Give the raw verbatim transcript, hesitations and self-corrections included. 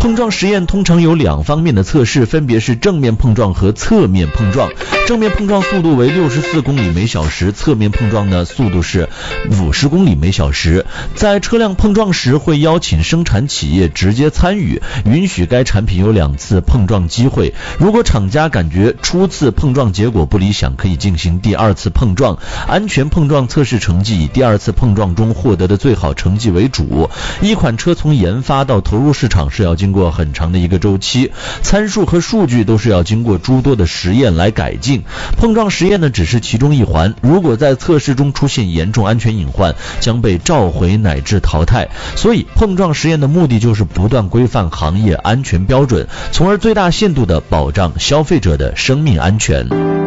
碰撞实验通常有两方面的测试，分别是正面碰撞和侧面碰撞。正面碰撞速度为六十四公里每小时，侧面碰撞呢速度是五十公里每小时。在车辆碰撞时会邀请生产企业直接参与，允许该产品有两次碰撞机会。如果厂家感觉初次碰撞结果不理想，可以进行第二次碰撞。安全碰撞测试成绩以第二次碰撞中获得的最好成绩为主。一款车从研发到投入市场是要经过很长的一个周期，参数和数据都是要经过诸多的实验来改进。碰撞实验呢只是其中一环，如果在测试中出现严重安全隐患，将被召回乃至淘汰。所以碰撞实验的目的就是不断规范行业安全标准，从而最大限度地保障消费者的生命安全。